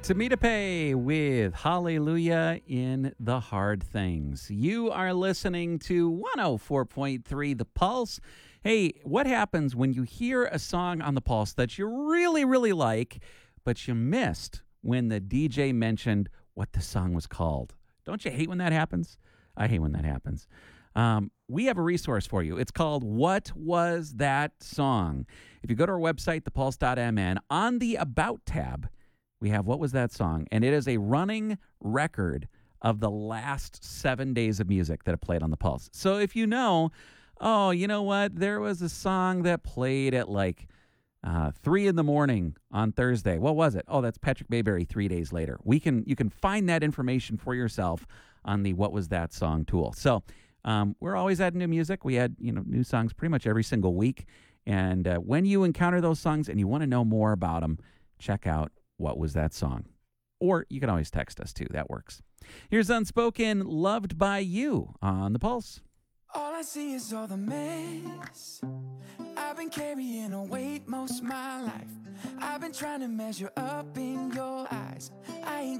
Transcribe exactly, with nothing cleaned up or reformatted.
Tamita Pay with Hallelujah in the Hard Things. You are listening to one oh four point three The Pulse. Hey, what happens when you hear a song on The Pulse that you really, really like, but you missed when the D J mentioned what the song was called? Don't you hate when that happens? I hate when that happens. Um, we have a resource for you. It's called What Was That Song? If you go to our website, the pulse dot m n, on the About tab, we have What Was That Song? And it is a running record of the last seven days of music that have played on the Pulse. So if you know, oh, you know what? There was a song that played at like uh, three in the morning on Thursday. What was it? Oh, that's Patrick Mayberry three days later. We can You can find that information for yourself on the What Was That Song tool. So um, we're always adding new music. We add you know new songs pretty much every single week. And uh, when you encounter those songs and you want to know more about them, check out What Was That Song? Or you can always text us too. That works. Here's Unspoken, Loved by You on the Pulse. All I see is all the mess. I've been carrying a weight most of my life. I've been trying to measure up in your eyes. I ain't